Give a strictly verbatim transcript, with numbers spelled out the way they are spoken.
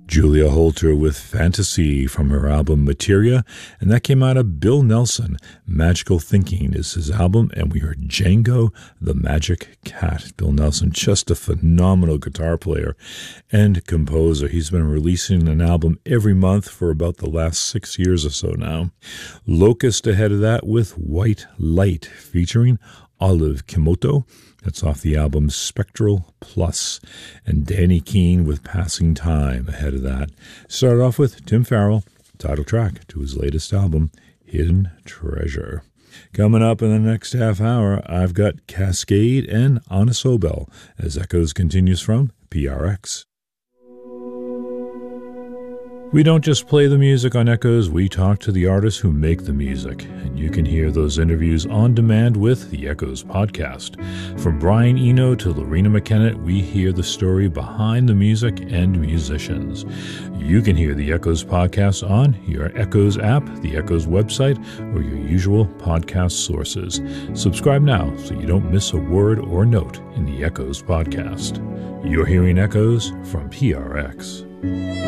Julia Holter with Fantasy from her album Materia, and that came out of Bill Nelson. Magical Thinking is his album, and we heard Django the Magic Cat. Bill Nelson, just a phenomenal guitar player and composer. He's been releasing an album every month for about the last six years or so now. Locust ahead of that with White Light, featuring Olive Kimoto. That's off the album Spectral Plus. And Danny Keane with Passing Time ahead of that. Started off with Tim Farrell, title track to his latest album, Hidden Treasure. Coming up in the next half hour, I've got Cascade and Anna Sobel as Echoes continues from P R X. We don't just play the music on Echoes, we talk to the artists who make the music, and you can hear those interviews on demand with the Echoes podcast. From Brian Eno to Lorena McKenna, we hear the story behind the music and musicians. You can hear the Echoes podcast on your Echoes app, the Echoes website, or your usual podcast sources. Subscribe now so you don't miss a word or note in the Echoes podcast. You're hearing Echoes from P R X.